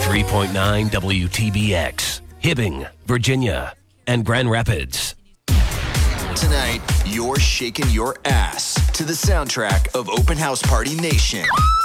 93.9 WTBX, Hibbing, Virginia, and Grand Rapids. Tonight, you're shaking your ass to the soundtrack of Open House Party Nation.